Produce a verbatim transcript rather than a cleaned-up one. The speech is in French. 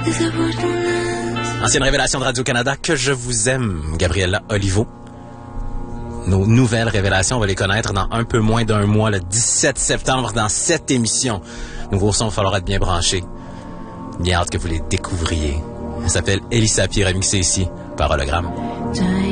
Ancienne révélation de Radio-Canada, Que je vous aime, Gabriella Olivo. Nos nouvelles révélations, on va les connaître dans un peu moins d'un mois, le dix-sept septembre, dans cette émission. Nouveau son, il va falloir être bien branché. Bien hâte que vous les découvriez. Elle s'appelle Elisa Pierre, remixée ici par Hologramme.